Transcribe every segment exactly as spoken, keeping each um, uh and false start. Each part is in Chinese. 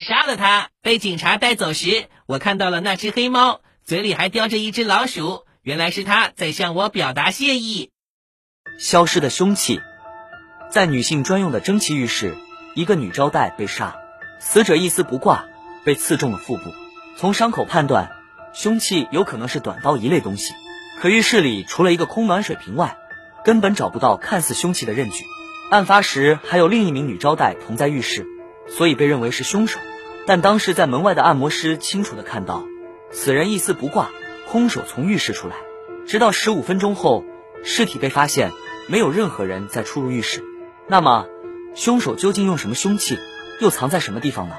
杀了他。被警察带走时，我看到了那只黑猫，嘴里还叼着一只老鼠，原来是他在向我表达谢意。 消失的凶器。在女性专用的蒸汽浴室，一个女招待被杀，死者一丝不挂，被刺中了腹部。从伤口判断，凶器有可能是短刀一类东西。可浴室里除了一个空暖水瓶外，根本找不到看似凶器的刃具。案发时还有另一名女招待同在浴室，所以被认为是凶手。但当时在门外的按摩师清楚地看到，此人一丝不挂，空手从浴室出来。直到十五分钟后，尸体被发现，没有任何人再出入浴室。那么，凶手究竟用什么凶器，又藏在什么地方呢？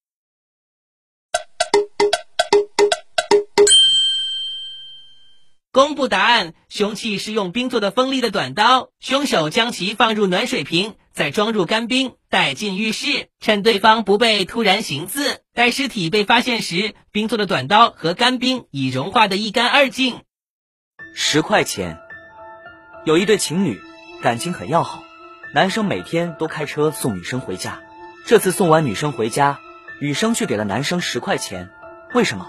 公布答案，凶器是用冰做的锋利的短刀，凶手将其放入暖水瓶，再装入干冰，带进浴室，趁对方不备突然行刺。待尸体被发现时，冰做的短刀和干冰已融化得一干二净。 十块钱。有一对情侣，感情很要好，男生每天都开车送女生回家。这次送完女生回家，女生却给了男生十块钱，为什么？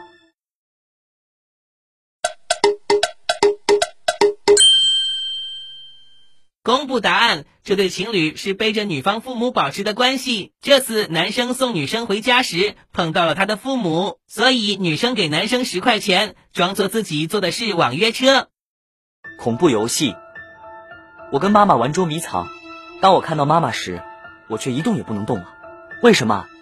公布答案，这对情侣是背着女方父母保持的关系。这次男生送女生回家时碰到了他的父母，所以女生给男生十块钱，装作自己坐的是网约车。 恐怖游戏。我跟妈妈玩捉迷藏，当我看到妈妈时，我却一动也不能动了，为什么？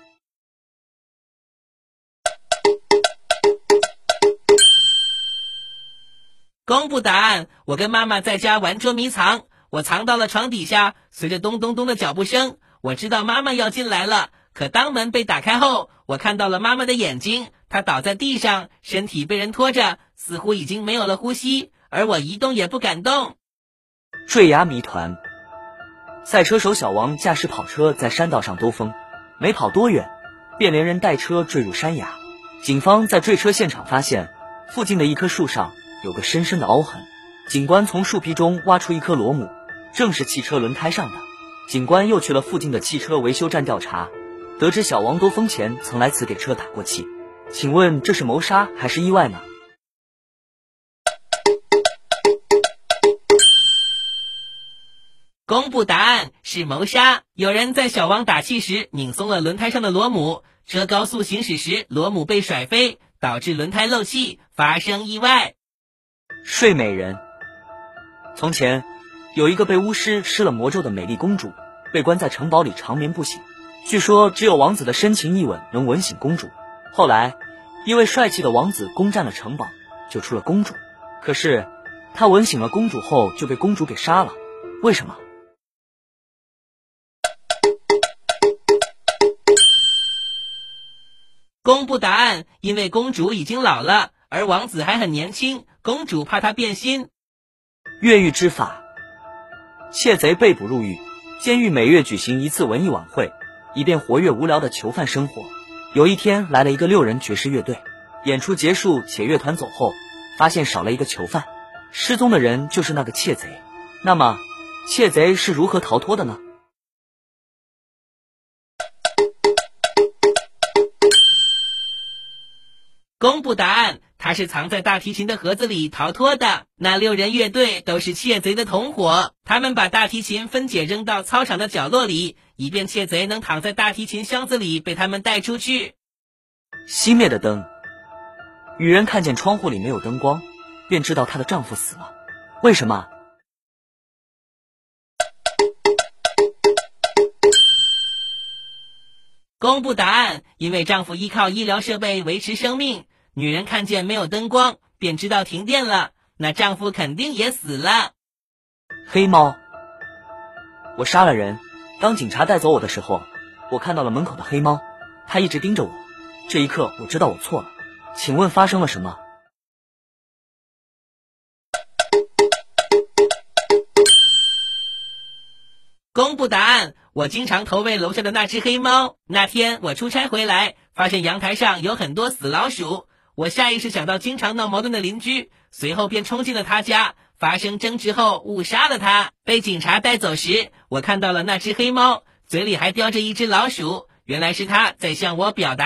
公布答案，我跟妈妈在家玩捉迷藏，我藏到了床底下，随着咚咚咚的脚步声，我知道妈妈要进来了。可当门被打开后，我看到了妈妈的眼睛，她倒在地上，身体被人拖着，似乎已经没有了呼吸，而我一动也不敢动。 坠崖谜团。赛车手小王驾驶跑车在山道上兜风，没跑多远，便连人带车坠入山崖。警方在坠车现场发现，附近的一棵树上有个深深的凹痕。警官从树皮中挖出一颗螺母，正是汽车轮胎上的。警官又去了附近的汽车维修站调查，得知小王兜风前曾来此给车打过气。请问这是谋杀还是意外呢？ 公布答案，是谋杀。有人在小王打气时拧松了轮胎上的螺母，车高速行驶时螺母被甩飞，导致轮胎漏气，发生意外。 睡美人。从前有一个被巫师施了魔咒的美丽公主，被关在城堡里长眠不醒。据说只有王子的深情一吻能吻醒公主。后来一位帅气的王子攻占了城堡，救出了公主。可是他吻醒了公主后就被公主给杀了，为什么？ 公布答案，因为公主已经老了，而王子还很年轻，公主怕他变心。 越狱之法。窃贼被捕入狱，监狱每月举行一次文艺晚会，以便活跃无聊的囚犯生活。有一天来了一个六人爵士乐队，演出结束且乐团走后，发现少了一个囚犯，失踪的人就是那个窃贼。那么窃贼是如何逃脱的呢？ 公布答案，他是藏在大提琴的盒子里逃脱的。那六人乐队都是窃贼的同伙，他们把大提琴分解扔到操场的角落里，以便窃贼能躺在大提琴箱子里被他们带出去。 熄灭的灯。女人看见窗户里没有灯光，便知道她的丈夫死了，为什么？ 公布答案，因为丈夫依靠医疗设备维持生命。女人看见没有灯光，便知道停电了，那丈夫肯定也死了。 黑猫。我杀了人，当警察带走我的时候，我看到了门口的黑猫，它一直盯着我。这一刻我知道我错了，请问发生了什么？ 公布答案，我经常投喂楼下的那只黑猫。那天我出差回来，发现阳台上有很多死老鼠，我下意识想到经常闹矛盾的邻居，随后便冲进了他家，发生争执后误杀了他。被警察带走时，我看到了那只黑猫，嘴里还叼着一只老鼠，原来是他在向我表达